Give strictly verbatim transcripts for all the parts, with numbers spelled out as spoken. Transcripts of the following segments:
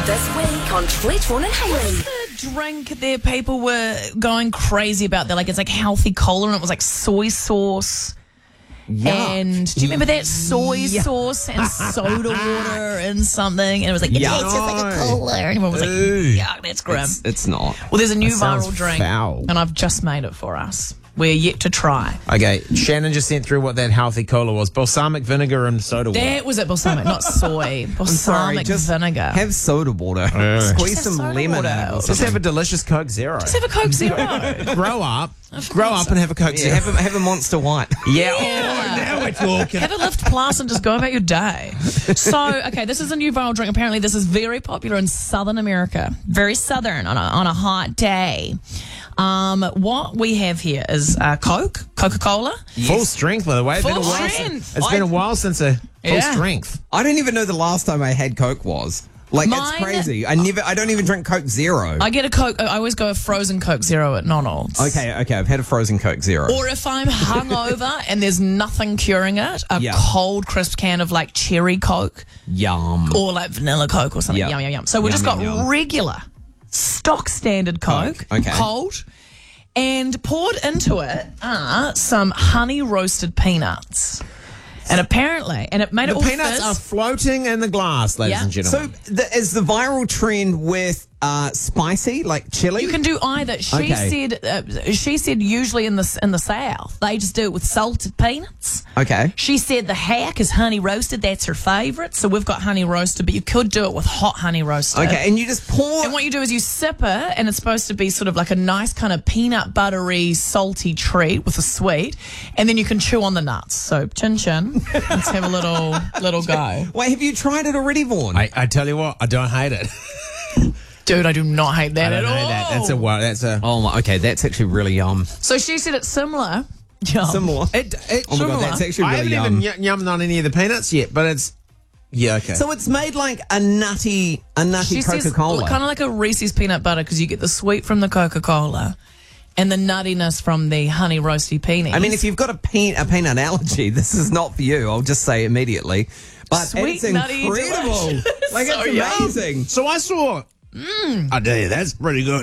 This week on Fletchborn and Hayley. The drink that people were going crazy about, they're like, it's like healthy cola, and it was like soy sauce. Yuck. And do you remember that soy Yuck. sauce and soda water and something? And it was like, it Yuck. tastes just like a cola. And everyone was like, Ooh. yuck, that's grim. It's, it's not. Well, there's a new That sounds viral drink, foul. and I've just made it for us. We're yet to try. Okay, Shannon just sent through what that healthy cola was. Balsamic vinegar and soda water. That was it, balsamic, not soy. I'm sorry, Balsamic just vinegar. have soda water. Yeah. Squeeze Just have some soda lemon water. in it or Just something. have a delicious Coke Zero. Just have a Coke Zero. Grow up. Grow up and have a Coke Yeah, Zero. have a, have a Monster White. yeah. Yeah. Oh, now we're talking. Have a Lift Plus and just go about your day. So, okay, this is a new viral drink. Apparently, this is very popular in Southern America. Very southern on a, on a hot day. Um, what we have here is uh, Coke, Coca-Cola. Full strength, by the way. It's been a Full while strength. since, it's been a while since a full Yeah. strength. I don't even know the last time I had Coke was. Like, Mine- it's crazy. I never. I don't even drink Coke Zero. I get a Coke. I always go a frozen Coke Zero at Donald's. okay, okay. I've had a frozen Coke Zero. Or if I'm hungover and there's nothing curing it, a Yeah. cold, crisp can of like cherry Coke Yum. or like vanilla Coke or something. Yep. Yum, yum, yum. So we Yum, just yum, got yum. regular, stock standard Coke, Coke, okay. cold, and poured into it are some honey roasted peanuts. And apparently, and it made The it all peanuts fizz. are floating in the glass, ladies Yeah. and So, gentlemen. the, is the viral trend with uh, spicy, like chili? You can do either. She Okay. said. Uh, she said usually in the in the South they just do it with salted peanuts. Okay. She said the hack is honey roasted. That's her favourite. So we've got honey roasted, but you could do it with hot honey roasted. Okay, and you just pour. And what you do is you sip it, and it's supposed to be sort of like a nice kind of peanut buttery, salty treat with a sweet, and then you can chew on the nuts. So chin chin. Let's have a little little go. Wait, have you tried it already, Vaughn? I, I tell you what, I don't hate it. Dude, I do not hate that I at don't all. hate that. That's a wa- that's a oh my. Okay, that's actually really yum. So she said it's similar. Yum. Similar. It, it, Oh my god, that's actually I really haven't yum. even y- yummed on any of the peanuts yet, but it's yeah okay. So it's made like a nutty, a nutty She says Coca-Cola. kind of like a Reese's peanut butter because you get the sweet from the Coca-Cola and the nuttiness from the honey roasty peanuts. I mean, if you've got a, pe- a peanut allergy, this is not for you. I'll just say immediately. But Sweet, it's nutty, incredible. delicious. Like, So it's yum. amazing. So I saw. Mm. I tell you, that's pretty good.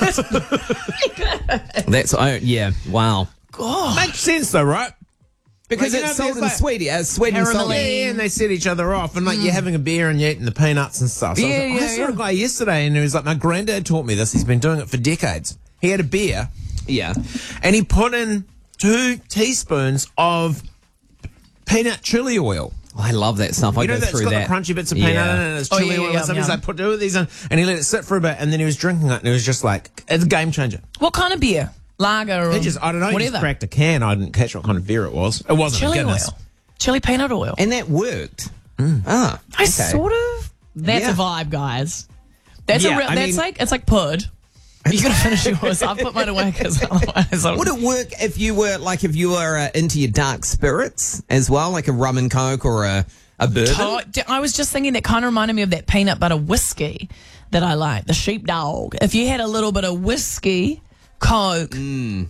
That's, oh, yeah, wow. Makes sense though, right? Because Like, you it's know, salt there's and like sweet. Yeah, it's sweet and caramelly. salty. Yeah, and they set each other off, and like you're having a beer and you're eating the peanuts and stuff. So I, was Yeah, like, yeah, I saw yeah. a guy yesterday, and he was like, "My granddad taught me this. He's been doing it for decades. He had a beer, Yeah. and he put in two teaspoons of peanut chili oil. I love that stuff. I You know go that's through got that. the crunchy bits of peanut Yeah. in it, and it's Oh, chili yeah, oil yeah, and stuff. He's yum. like, put two of these in, and he let it sit for a bit, and then he was drinking it, and it was just like, it's a game changer. what kind of beer? Lager or He just, I don't know, he whatever. just cracked a can. I didn't catch what kind of beer it was. It wasn't Chili a oil. Guinness. Chili peanut oil. And that worked. Ah, I okay. sort of. That's Yeah. a vibe, guys. That's Yeah, a real. I That's mean- like it's like pud. You gotta finish yours. I've put mine away because otherwise. I'm- Would it work if you were like if you were uh, into your dark spirits as well, like a rum and coke or a a bourbon? Oh, d- I was just thinking that kind of reminded me of that peanut butter whiskey that I like, the sheepdog. If you had a little bit of whiskey, Coke, Mm.